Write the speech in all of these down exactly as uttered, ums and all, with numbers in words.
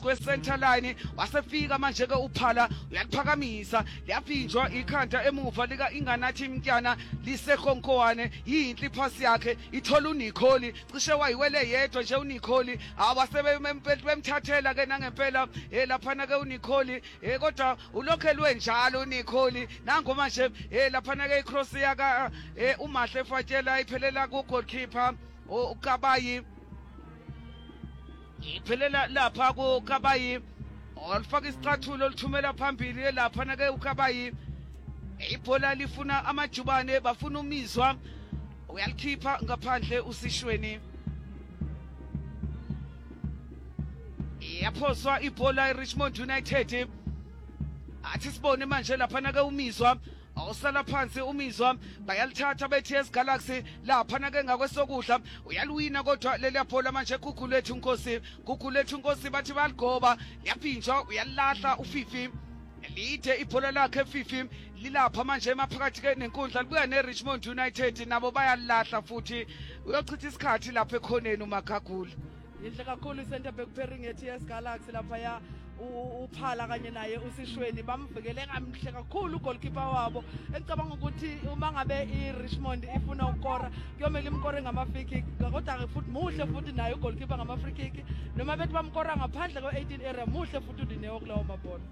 phezu kwe-center line wasefika manje ke uPhala uyaliphakamisa liyaphinjwa ikhanda emuva lika Inganathi Mtyana lisekhonkowane yinhle iphasi yakhe ithola uNikholi cishe wayiwele yedwa nje uNikholi awasebemthathela ke nangempela eh laphana ke uNikholi eh kodwa ulokhelwe njalo uNikholi nango manje eh laphana ke icross yaka eh uMahle Fatshela iphelela ku goalkeeper uKabayi iphelela lapha ku Kabayi olifaka isicathulo lithumela phambili lapha na ke uKabayi ibhola lifuna amajubane bafuna umizwa uyalikhipha ngaphandle usishweni yaphoswa ibhola eRichmond United athi sibone manje lapha na ke umizwa awusala phansi umizwa bayalithatha bethi S Galaxy lapha na ke ngakwesokudla uyaluwina kodwa leli bhola manje Gugu lethu Nkosi Gugu lethu Nkosi bathi baligoba yaphinjwa uyalahla uFifi lide ibhola lakhe Fifi lilapha manje emaphakathi ke nenkundla libuya neRichmond United nabo bayalahla futhi uyochitha isikhathi lapha ekhoneni uMagagula inhle kakhulu center back pairing ye T S Galaxy lapha ya uPhala kanye naye usishweni bamvikele kamhle kakhulu goalkeeper wabo engicabanga ukuthi uma ngabe iRichmond ifuna ukora kuyomela imkore ngama free kick kodwa ke futhi muhle futhi naye goalkeeper ngama free kick noma bethi bamkora ngaphandle kwe eighteen area muhle futhi uDineo kulawo mabhola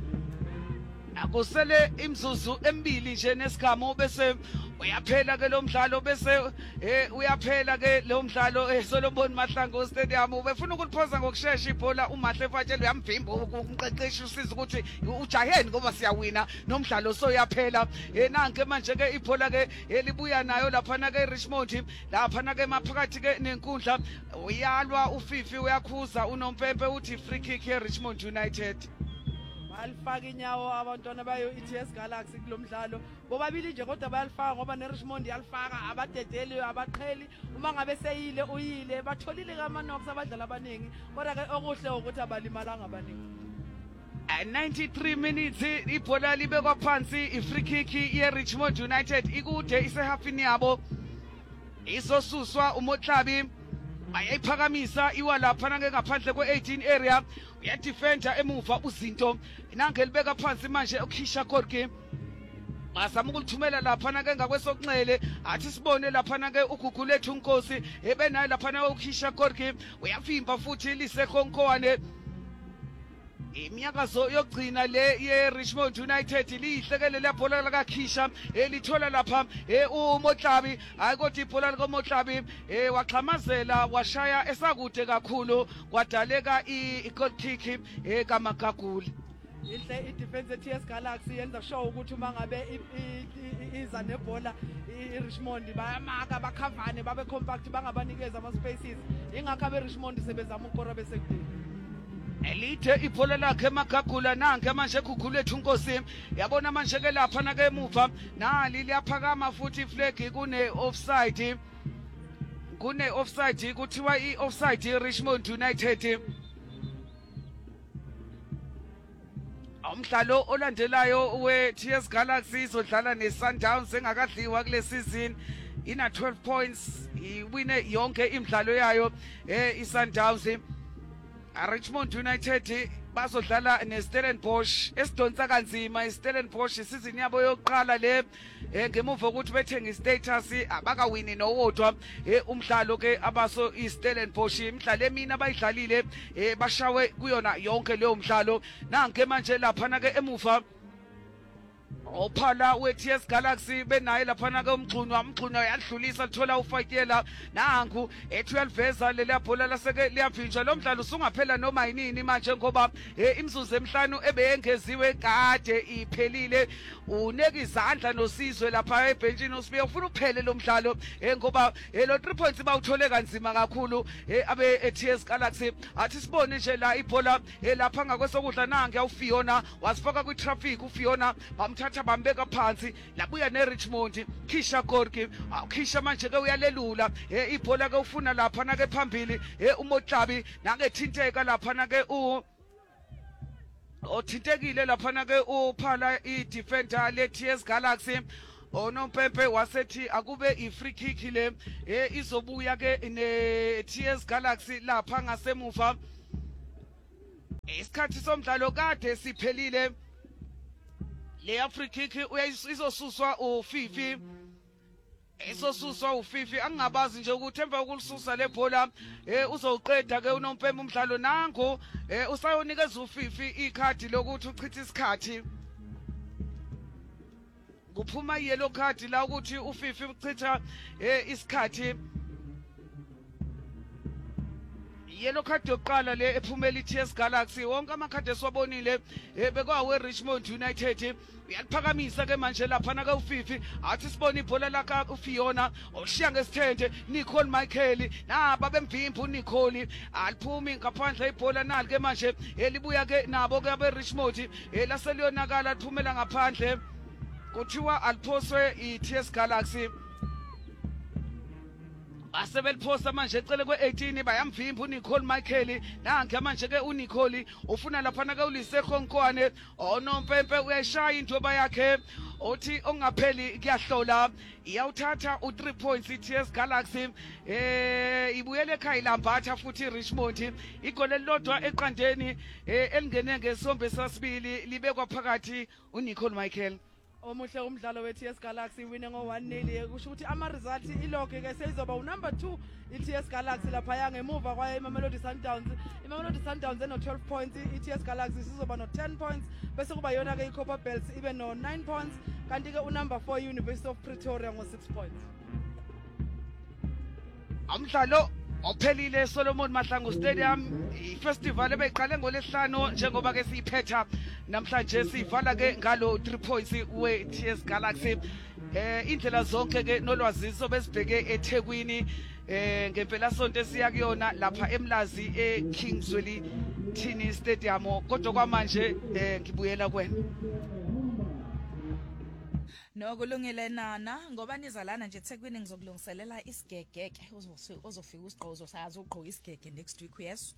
akusele imzuzu emibili nje nesigamo bese uyaphela ke lo mdlalo bese eh uyaphela ke lo mdlalo eSolomon Mahlangu Stadium ubefuna ukuliphoza ngokusheshsha ibhola uMahle Fatshela uyamvimba umqeqeshi usiza ukuthi ujaheni ngoba siyawina nomdlalo soyaphela eh nanke manje ke ibhola ke elibuya nayo lapha na ke Richmond lapha na ke maphakathi ke nenkundla uyalwa uFifi uyakhuza uNompempe uthi free kick eRichmond United alifaka inyawo abantwana bayo i T S Galaxy kulomdlalo bobabili nje kodwa bayalifaka ngoba neRichmond yalifaka abadedeli abaqheli uma ngabe seyile uyile batholile kaManox abadlala abaningi kodwa ke okuhle ukuthi abalimalanga abaningi ninety-three minutes ibhola libekwa phansi ifree kick yeRichmond United ikude isehafini yabo izosuswa uMotlabi bayayiphakamisa iwalapha nange ngaphandle kwe eighteen area uyadefender emuva uzinto nange libeka phansi manje ukhisha Korki bazama ukulithumela lapha nange ngakwesokunxele athi sibone lapha nange uGugu lethu Nkosi ebenayo lapha na ukhisha Korki uyavimba futhi lisekhonkowane imiyakazo yokugcina le yeRichmond United lihlekele lebhola lakakhisha elithola lapha uMotlabi ayikho ibhola likaMotlabi waxhamazela washaya esakude kakhulu kwadaleka i-goal kick kaMagagula inhle idefense T S Galaxy yenza show ukuthi uma ngabe iza nebhola iRichmond bayamaka bakhavane babe compact bangabanikeza ama spaces ingakho abeRichmond sebezama ukora bese kudini elithe ibhola lakhe eMagagula nanke manje Gugu lethu Nkosi yabona manje ke lapha na ke emuva nali liyaphakama futhi iflag kune offside kune offside kuthiwa i-offside yeRichmond United umdlalo olandelayo we-T S Galaxy izodlala neSundowns engakadliwa kule season ina twelve points iwine yonke imidlalo yayo eh iSundowns Richmond United bazodlala neStellenbosch esidonsa kanzima iStellenbosch isizini yabo yokuqala le ngemuva ukuthi bethenga istatus abakawini nowodwa umdlalo ke abaso iStellenbosch imidlalo emini abayidlalile bashawe kuyona yonke leyo mdlalo nanke manje lapha na ke emuva uPhala we-T S Galaxy benaye lapha na ke umgxunywa umgxunywa yadlulisa lithola uFakela nangu e-twelve veza leli bhola laseke liyavinjwa lo mdlalo usungaphela noma yinini manje ngoba imzuzu emihlanu ebeyengeziwe kade iphelile uneka izandla noSizwe lapha ebenchini usibe ufuna uphele lo mdlalo ngoba lo three points bawuthole kanzima kakhulu abe-T S Galaxy athi sibone nje la ibhola lapha ngakwesokudla nange uFiona wasifaka kwi-traffic uFiona bamthatha bambeka phansi labuya neRichmond Khisha Korki Khisha manje ke uyalelula ibhola ke ufuna lapha na ke phambili uMotlabi nange thinteka lapha na ke u othintekile lapha na ke uPhala i-defender le-T S Galaxy oNompempe wasethi akube i-free kick le izobuya ke ne-T S Galaxy lapha ngasemuva isikhathi somdlalo kade siphelile le Africa kick uyayisosuswa uFifi esosuswa uFifi angabazi nje ukuthi emva kokulisusa lebhola eh uzoqeda ke unompembe umdlalo nango eh usayonikeza uFifi ikhadi lokuthi uchitha isikhathi kuphuma yellow card la ukuthi uFifi uchitha eh isikhathi yellow card yokuqala le ephumela iT S Galaxy wonke amakhadi esiwabonile bekwawe Richmond United uyaphakamisa ke manje lapha na ka uFifi athi sibona ibhola lakha uFiona oshiya ngesithende Nicole Michael naba bemvimbi uNicole aliphumi ngaphandle ibhola nali ke manje elibuya ke nabo ke abe Richmond laseliyonakala liphumela ngaphandle kuthiwa aliphoswe iT S Galaxy asebeliphosa manje ecele kwe-eighteen bayamvimba uNicole Michael nange manje ke uNicole ufuna lapha na ke uLiseko Nkwane onompempe uyashaya indoba yakhe othi ongapheli kuyahlola iyawuthatha u three points iT S Galaxy eh ibuyele ekhaya ilambatha futhi Richmond igole lodwa eqandeni elingene ngesombe sasibili libekwa phakathi uNicole Michael omuhle umdlalo weT S Galaxy wine ngo one nil kusho ukuthi ama result ilogge ke seyizoba u number two iT S Galaxy lapha ya ngemuva kwa iMamelodi Sundowns iMamelodi Sundowns eno twelve points iT S Galaxy sizoba no ten points bese kuba yona ke iCopper Belts ibe no nine points kanti ke u number four University of Pretoria ngo six points umdlalo ophelile Solomon Mahlangu Stadium ifestival ebeyiqale ngolesihlanu njengoba ke siyiphetha namhlanje sivala ke ngalo three points weT S Galaxy eh indlela zonke ke nolwaziso besibheke eThekwini eh ngempela sonto siya kuyona lapha eMlazi eKingswell Thini Stadium kodwa kwamanje eh ngibuyela kwena Nokulungile nana ngoba nizalana nje eThekwini ngizokulungiselela isigegeke uzofika usigqozo sazi ugqoka isigege next week yes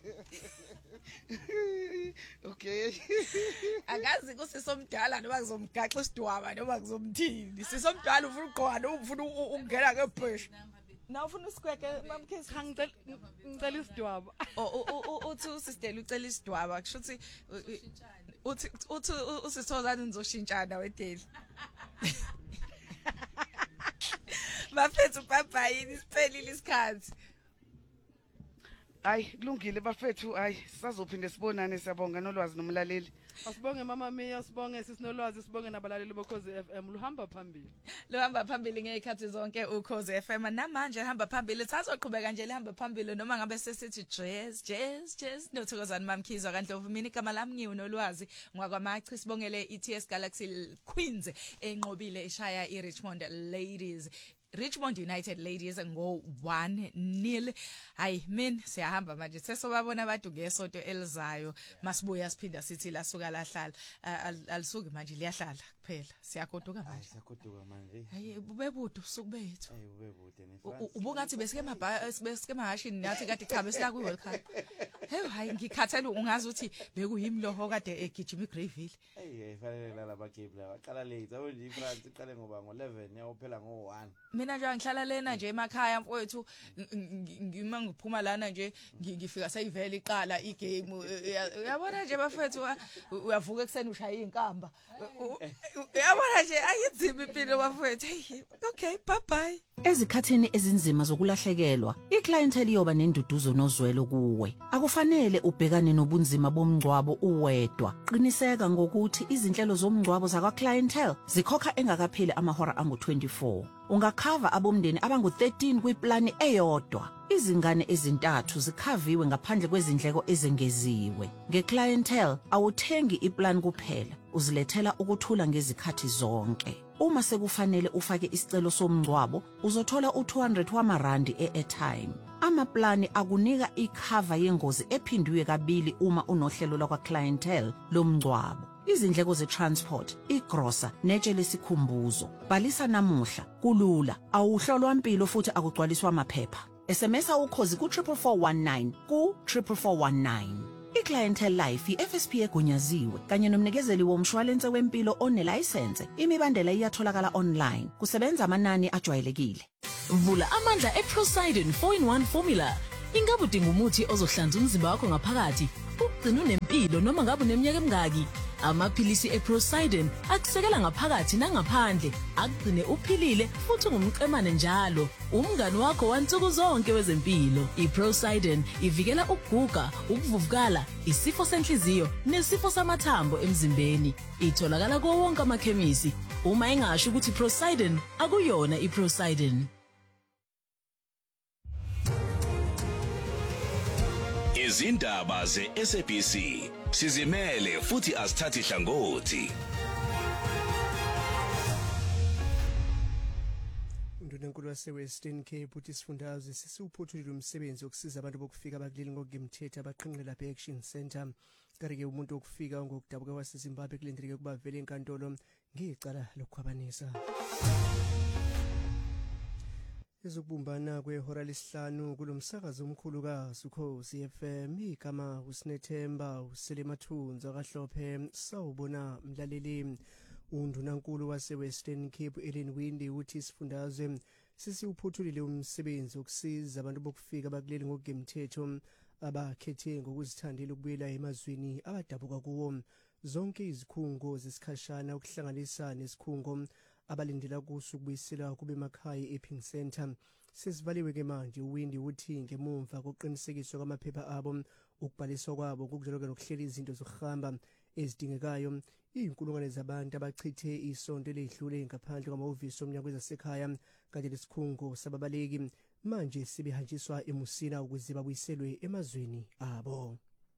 Okay Akazi kusisomdala noma kuzomgaxa isidwaba noma kuzomthini sisomdala ufuna ugqoka noma ufuna ukungena ngebush na ufuna usigweke mamkhisi ngicela ngicela isidwaba uthi usistela ucela isidwaba kusho ukuthi uthi uthi usithozana nizoshintshana wedeli bafethu babhayini siphelile isikhathi Ay kulungile bafethu ay sisazophinde sibonane siyabonga nolwazi nomlaleli Asibonge mama Mia sibonge sisinolwazi sibonge nabalaleli bokhozi F M luhamba phambili luhamba phambili ngezikhathi zonke ukhozi F M namanje hamba phambili sazoqhubeka nje lihamba phambili noma ngabe sesithi jazz jazz jazz nothokozana mamkhizwa kaNdlovu mina igama lami ngiwu nolwazi ngwakwamachi sibongele iT S Galaxy Queens enqobile eshaya iRichmond Ladies Richmond United Ladies ngo one nil hayi mina siyahamba manje sesobabona abantu ngesonto elizayo masibuya siphinda sithi lasuka lahlala alisuki manje liyahlala kuphela siyagoduka manje siyagoduka manje hayi bubebude usuku bethu hayi bubebude nefrance ubukathi besike mabha besike mahashini nathi kade cha besila ku World Cup hey hayi ngikhathela ungazi ukuthi bekuyimloho kade egijima iGreyville hey fanele la labagame la aqala late abo nje iFrance iqale ngoba ngo eleven yawophela ngo one mina nje ngihlala lena nje emakhaya mfowethu ngima ngiphuma lana nje ngifika sayivela iqala igame uyabona nje bafethu uyavuka ekseni ushaya inkamba uyabona nje ayizimi impilo bafethu okay bye bye Ezikhathini ezinzima zokulahlekelwa iclientele yoba nenduduzo nozwelo kuwe akufanele ubhekane nobunzima bomngcwabo uwedwa qiniseka ngokuthi izinhlelo zomngcwabo zakwa clientele zikhokha engakapheli amahora angu twenty-four ungakhava abomndeni abangu thirteen kwiplani eyodwa izingane ezintathu zikhaviwe ngaphandle kwezindleko ezengeziwe ngeclientele awuthengi iplan kuphela uzilethela ukuthula ngezikhathi zonke uma sekufanele ufake isicelo somngcwabo uzothola u two hundred wamarandi e-airtime amaplani akunika ikhava yengozi ephindwe kabili uma unohlelo lakwa clientele lomngcwabo izindleko ze-transport, igrosa, netshe lesikhumbuzo. Bhalisa namuhla, kulula, awuhlolwa impilo futhi akugcwaliswa amaphepha. S M S ukhozi ku triple four one nine ku triple four one nine. iClientele Life i-F S P egunyaziwe kanye nomnikezeli womshwalense wempilo onelicense. Imibandela iyatholakala online. Kusebenza amanani ajwayelekile. Vula amandla eProsidin four in one formula. Ingabe udinga umuthi ozohlanza umzimba wakho ngaphakathi ugcina unempilo noma ngabe uneminyaka emingaki. Amaphilisi eProsidin akusekela ngaphakathi nangaphandle, akugcine uphilile futhi ungumqemane njalo. Umngani wakho wansuku zonke wezempilo. iProsidin ivikela ukuguga, ukuvuvukala, isifo senhliziyo nesifo samathambo emzimbeni. Itholakala kuwo wonke amakhemisi. Uma engasho ukuthi Prosidin akuyona iProsidin. Izindaba ze-S A B C sizimele futhi asithathi hlangothi. Undunankulu wase-Western Cape uthi isifundazwe sisiwuphothulile umsebenzi wokusiza abantu bokufika abakuleli ngokungemthetho abaqhinqe lapha e-Action Centre. Kanti-ke umuntu wokufika ngokudabuka waseZimbabwe kulindeleke ukuba vele enkantolo ngecala lokukhwabanisa. Ezokubumbana kwehora lesihlanu kulomsakazo omkhulu kaSukhosi F M igama uSinethemba uSelemathunza kaHlophe sawubona mlaleli. Undunankulu wase-Western Cape Ellen Windi uthi isifundazwe sisiwuphothulile umsebenzi wokusiza abantu bokufika abakuleli ngokungemthetho abakhethe ngokuzithandela ukubuyela emazweni abadabuka kuwo. Zonke izikhungo zesikhashana ukuhlanganisa nesikhungo abalindela kuso ukubuyisela kube emakhaya e-Ping Center sesivaliwe ke manje. uWindi uthi ngemumva kokuqinisekiswa kwamaphepha abo ukubhaliswa kwabo ngokujeloka nokuhlela izinto zokuhamba ezidingekayo, izinkulungwane zabantu abachithe isonto ledlule ngaphandle kwamahhovisi omnyango wezasekhaya kanye lesikhungo sababaleki manje sibehanjiswa eMusina ukuze babuyiselwe emazweni abo.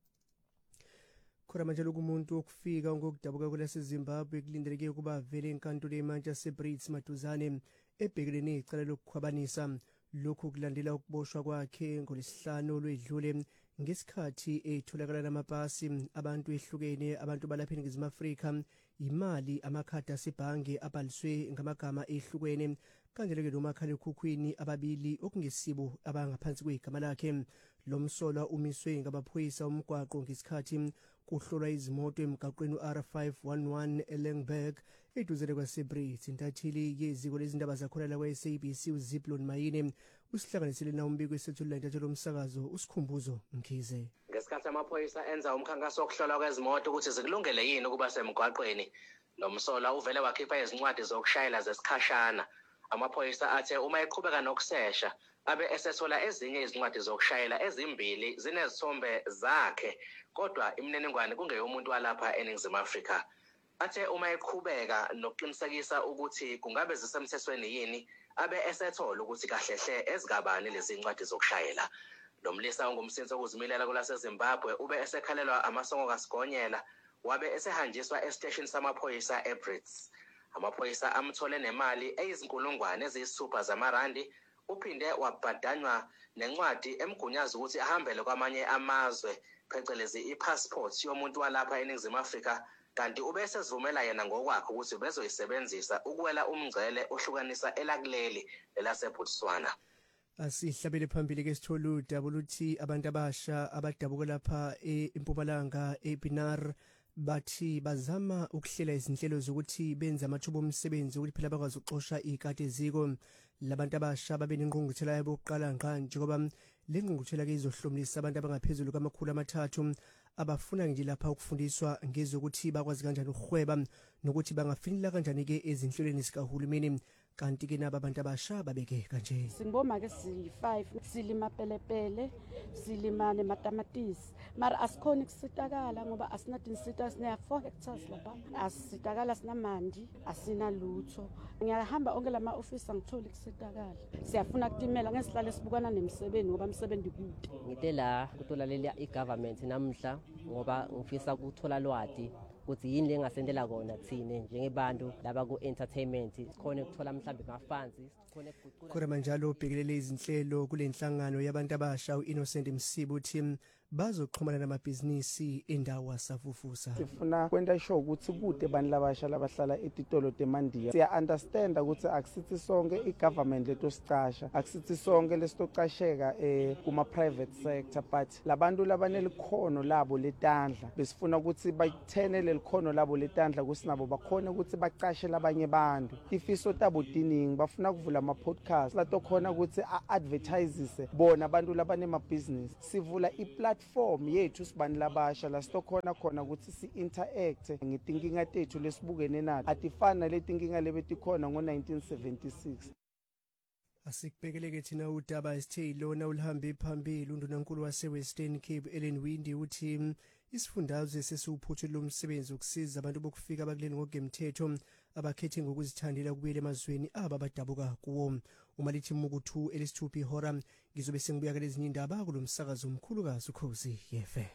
Khona manje lokumuntu okufika ngokudabuka kwelaseZimbabwe kulindeleke ukuba vele enkantolo emantshi yaseBrits maduzane ebhekene necala lokukhwabanisa. Lokhu kulandela ukuboshwa kwakhe ngolesihlanu lwedlule ngesikhathi etholakala namapasi abantu ehlukene abantu balapha eNingizimu Afrika, imali, amakhadi asebhange abhaliswe ngamagama ehlukene kanjalo-ke nomakhalekhukhwini ababili okungesibo abangaphansi kwegama lakhe. Lo msolwa umiswe ngabaphoyisa umgwaqo ngesikhathi kuhlolwa izimoto emgaqweni u-R five eleven eLangberg eduzane kwaseBrits. Intatheli yeziko lezindaba zakhona la kwa-S A B C uZiplon Mayine usihlanganisele na umbiko esethulula intathelo omsakazo uSikhumbuzo Mkhize. Ngesikhathi amaphoyisa enza umkhankaso wokuhlolwa kwezimoto ukuthi zikulungele yini ukuba semgwaqweni, lo msolwa uvele wakhipha izincwadi zokushayela zesikhashana. Amaphoyisa athe uma eqhubeka nokusesha abe esethola ezinye izincwadi zokushayela ezimbili zinezithombe zakhe, kodwa imininingwane kungeyomuntu walapha eNingizimu Afrika. Athe uma eqhubeka nokuqinisekisa ukuthi kungabe zisemthethweni yini abe esethola ukuthi kahlehle ezigabani lezi ncwadi zokushayela. Lo mlisa ongumsinsi okuzimilela kwelaseZimbabwe ube esekhalelwa amasongo kaSigonyela wabe esehanjiswa esiteshini samaphoyisa eBrits. Amaphoyisa amthole nemali eyizinkulungwane eziyisithupha zamarandi, uphinde wabhadanywa nencwadi emgunyaza ukuthi ahambele kwamanye amazwe phecelezi ipassport yomuntu walapha eNingizimu Afrika, kanti ube esezivumela yena ngokwakhe ukuthi bezoyisebenzisa ukuwela umngcele ohlukanisa elakuleli elaseBotswana. Asihlabele phambili ke sithola udaba oluthi abantu abasha abadabuka lapha eMpumalanga ePinar bathi bazama ukuhlela izinhlelo zokuthi benze amathuba omsebenzi ukuthi phela bakwazi ukuxosha ikade eziko labantu abasha babe nenqungquthela yabo oqala ngqa njengoba le nqungquthela ke izohlomlisa abantu abangaphezulu kwamakhulu amathathu abafuna nje lapha ukufundiswa ngezokuthi bakwazi kanjani ukuhweba nokuthi bangafinyelela kanjani ke ezinhlelweni zikahulumeni. Kanti ke naba abantu abasha babeke kanje. Singiboma ke si five silima pelepele silima nematamatisi mara asikhona ukusitakala ngoba asinadinsita sine four hectares lapha asitakala sinamandi asina lutho. Ngiyahamba onke lama office angithola ukusitakala siyafuna kutimela ngesihlale sibukana nemsebenzi ngoba umsebenzi kude. Ngite la kutolalela igovernment namhla ngoba ngifisa ukuthola lwati ukuthi yini lengasendela kona thine njengebantu laba ku entertainment khona ukuthola mhlambe ngafansi khona ukuguqula. Khona manjalo ubhekelele izinhlelo kulenhlangano yabantu abasha uInnocent Msibu uthi bazoxhumana namabhizinisi endawo asafufusa. Sifuna kwenda show ukuthi kude abantu labasha labahlala eTitolo teMandiya siya understand ukuthi akusithi sonke igovernment letosicasha akusithi sonke lesitocasheka eh kuma private sector but labantu labanelikhono labo letandla besifuna ukuthi bayithene lelikhono labo letandla kusinabo bakhona ukuthi bacashe labanye abantu ifiso tabo diningi bafuna kuvula lama podcast la tokhona ukuthi a-advertisise bona abantu labanema business. Sivula i-platform yethu sibani labasha la sitokhona khona ukuthi si-interact ngetinkinga tethu lesibukene nazo. Atifana letinkinga lebetikhona ngo nineteen seventy-six. Asikubhekeleke thina udaba esithe lona ulihambe phambili undunankulu wase Western Cape Ellen Windi uthi isifundazwe sesiwuphuthule lomsebenzi ukusiza abantu bokufika abakuleni ngogemthetho abakhethe ngokuzithandela kubuyela emazweni aba badabuka kuwo. Uma lithi mukuthu elisithupha ihora ngizobe sengibuya lezinye indaba kulomsakazo omkhulukazi uKhosi F M.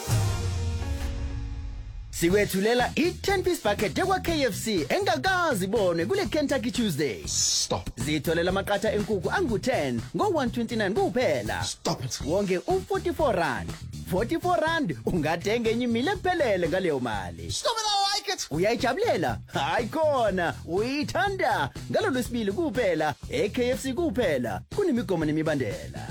Sikwethulela i-ten piece bucket ekwa K F C engakazi ibonwe kule Kentucky Tuesday. Stop. Zitholela amaqatha enkukhu angu ten ngo one twenty-nine kuphela. Stop it. Wonke u forty-four rand. forty-four rand ungathenga enye imile ephelele ngaleyo mali. Stop it, I like it. Uyayijabulela? Hayi khona, uyithanda. Ngalo lwesibili kuphela, e-K F C kuphela. Kunemigomo nemibandela.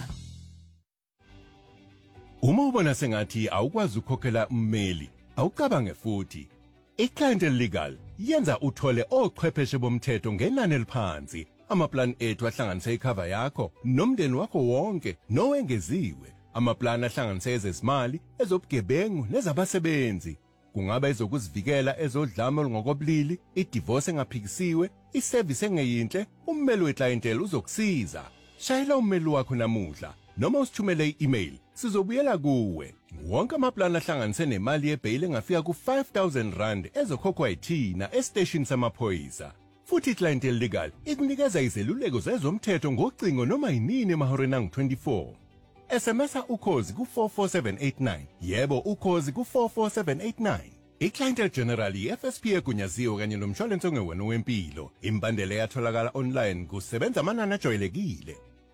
Uma ubona sengathi awukwazi ukukhokhela ummeli, awucabange futhi. I-Clientele Legal yenza uthole ochwepheshe bomthetho ngenani eliphansi. Amaplan ethu ahlanganisa icover yakho nomndeni wakho wonke nowengeziwe. Amaplan ahlanganisa ezezimali, ezobugebengu nezabasebenzi. Kungaba ezokuzivikela ezodlame olungokobulili, i-divorce engaphikisiwe, i-service engeyinhle, ummeli we-clientele uzokusiza. Shayela ummeli wakho namuhla noma usithumele i-email. Sizobuyela kuwe. Wonke amaplan ahlanganise nemali yebail engafika ku five thousand rand ezokhokhwa yithina estation samaphoyisa. Futhi i-Clientele Legal ikunikeza izeluleko zezomthetho ngocingo noma yinini emahoreni angu twenty-four. S M S ukhozi ku four four seven eight nine. Yebo ukhozi ku four four seven eight nine. I-Clientele General i-F S P egunyaziwe kanye nomshwalense ongewona wempilo. Imbandela yatholakala online kusebenza amanani ajwayelekile.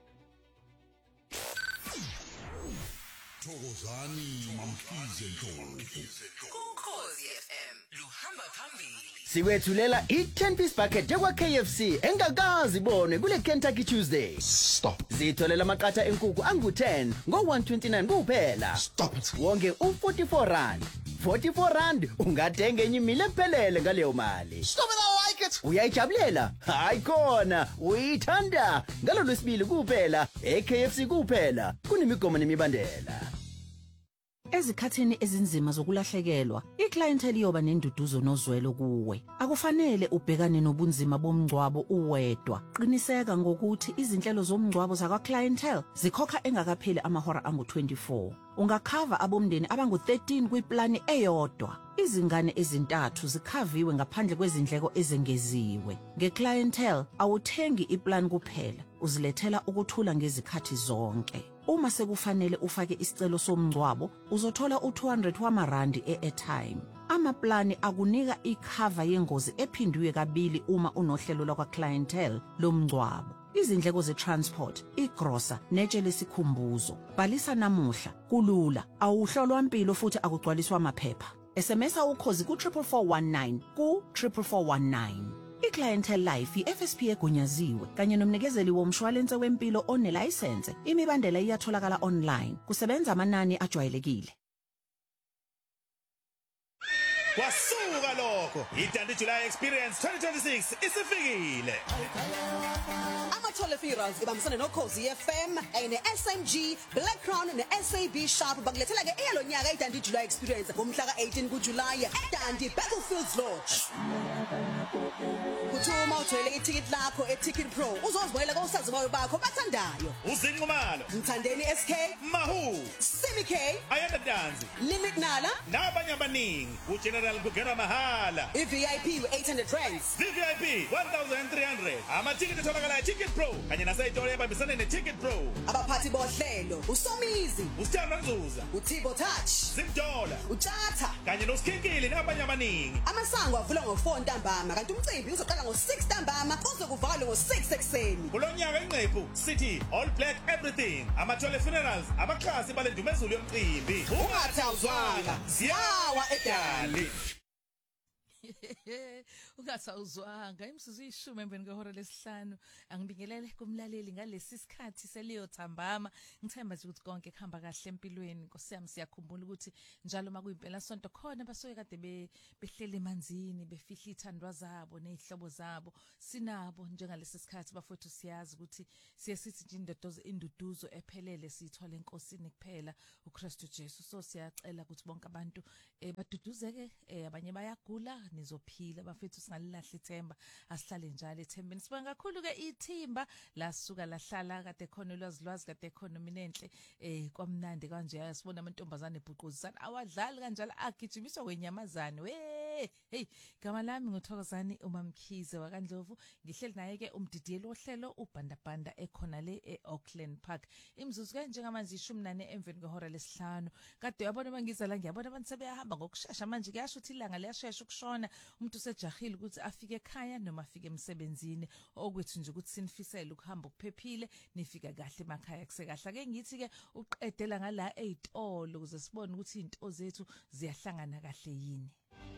Thokozani Mamkhize Ndlovu. Ukhozi F M luhamba phambili. Sikwethulela i-ten piece bucket ekwa K F C engakazi ibonwe kule Kentucky Tuesday. Stop. Zitholela amaqatha enkukhu angu ten ngo one twenty-nine kuphela. Stop it. Wonke u forty-four rand. forty-four rand ungathenga enye imile ephelele ngaleyo mali. Stop it, I like it. Uyayijabulela? Hayi khona, uyithanda. Ngalo lwesibili kuphela, e-K F C kuphela. Kunemigomo nemibandela. Ezikhathini ezinzima zokulahlekelwa, iClientele iyoba nenduduzo nozwelo kuwe. Akufanele ubhekane nobunzima bomngcwabo uwedwa. Qiniseka ngokuthi izinhlelo zomngcwabo zakwaClientele zikhokha engakapheli amahora angu twenty-four. Ungakhava abomndeni abangu thirteen kwiplani eyodwa. Izingane ezintathu zikhaviwe ngaphandle kwezindleko ezengeziwe. NgeClientele awuthengi iplan kuphela, uzilethela ukuthula ngezikhathi zonke. Uma sekufanele ufake isicelo somngcwabo, uzothola u two hundred wamarandi e-airtime. Amaplani akunika ikhava yengozi ephindiwe kabili uma unohlelo lwakwaClientele lomngcwabo. Izindleko ze-transport, igrosa, netshe lesikhumbuzo. Bhalisa namuhla, kulula, awuhlolwa impilo futhi akugcwaliswa amaphepha. S M S ukhozi ku four four one nine ku four four one nine. iClientele Life i-F S P egunyaziwe kanye nomnikezeli womshwalense wempilo onelicense. Imibandela iyatholakala online. Kusebenza amanani ajwayelekile. Kwasuka lokho, iDandi July Experience twenty twenty-six isifikile. Amathole Ferals ibambisana noKhosi F M, ne-S M G, Black Crown ne-S A B Sharp bakulethela ke eyalo nyaka iDandi July Experience ngomhla ka eighteen kuJuly eDandi Battlefields Lodge. Kuthuma uthole iticket lakho eTicket Pro uzozibonela kosaziwayo bakho bathandayo. Uzinqumalo, Mthandeni S K, Mahu, Simi K, Ayanda Danzi, Limit Nala, nabanye abaningi. uGeneral kugena mahala. I-V I P eight hundred rands. V I P one thousand three hundred. Amathiketi atholakala eTicket Pro kanye naseyitolo ebambisane neTicket Pro. Abaphathi bohlelo uSomizi, uSithando Nzuza, uTibo Touch, Zimdola, uThatha kanye noSikhikili nabanye abaningi. Amasango avula ngo four ntambama kanti umcimbi uzoqala ngo six ntambama kuze kuvalwe ngo six ekseni. Kulonyaka inqephu sithi all black everything. Amathole Funerals abaxhasi balendumezulu yomcimbi. Ungathawuzwanga, siyawa eDali. Ungasawuzwanga imsuzu ishumi emveni kwehora lesihlanu angibingelele kumlaleli ngalesi sikhathi seliyo thambama ngithemba nje ukuthi konke kuhamba kahle empilweni nkosiyami siyakhumbula ukuthi njalo makuyimpela sonto khona basuke kade behlele emanzini befihla ithandwa zabo nezihlobo zabo sinabo njengalesi sikhathi bafowethu siyazi ukuthi siye sithi nje indodozo induduzo ephelele siyithola enkosini kuphela uKristu Jesu so siyacela ukuthi bonke abantu baduduzeke abanye bayagula nizophila bafethu singalilahla ithemba asihlale njalo ethembeni sibonga kakhulu ke ithimba la suka lahlala kade khona ulwazi lwazi kade khona mina enhle eh kwamnandi kanje yasibona amantombazane ebhuquzana awadlali kanjalo agijimiswa kwenyamazane we hey gama lami nguthokozani uMamkhize waKandlovu ngihleli naye ke umdidiyelo ohlelo ubhandabhanda ekhona le eAuckland Park imzuzu kanje ngamanje ishumi nane emveni kwehora lesihlanu kade yabona mangizala ngiyabona abantu sebeyahamba ngokusheshsha manje kuyasho ukuthi ilanga liyashesha ukushona umuntu usejahile ukuthi afike ekhaya noma afike emsebenzini okwethu nje ukuthi sinifisele ukuhamba ukuphephile nifika kahle emakhaya kusekahle ake ngithi ke uqedela ngala ezitolo ukuze sibone ukuthi izinto zethu ziyahlangana kahle yini.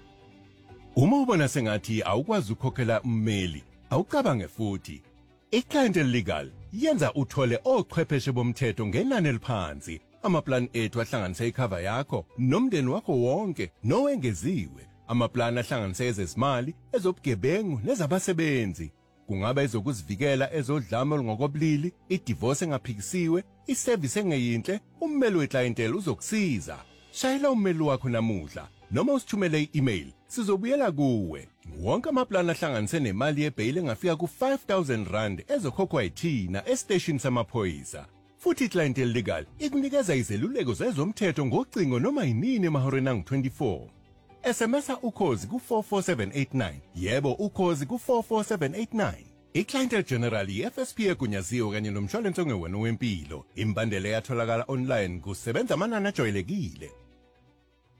Uma ubona sengathi awukwazi ukukhokhela ummeli awucabange futhi iClientele Legal yenza uthole ochwepheshe bomthetho ngenani eliphansi amaplan ethu ahlanganise icover yakho nomndeni wakho wonke nowengeziwe amaplan ahlanganise ezezimali ezobugebengu nezabasebenzi kungaba ezokuzivikela ezodlame olungokobulili idivorce engaphikisiwe iservice engeyinhle ummeli weClientele uzokusiza shayela ummeli wakho namuhla noma usithumele i-email sizobuyela kuwe wonke amaplan ahlanganise nemali yebail engafika ku five thousand rand ezokhokhwa yithina estation samaphoyisa futhi iClientele Legal ikunikeza izeluleko zezomthetho ngocingo noma yinini emahoreni angu twenty-four S M S ukhozi ku four four seven eight nine yebo ukhozi ku four four seven eight nine iClientele General F S P egunyaziwe kanye nomshwalense ongewena wempilo imbandela yatholakala online kusebenza amanani ajwayelekile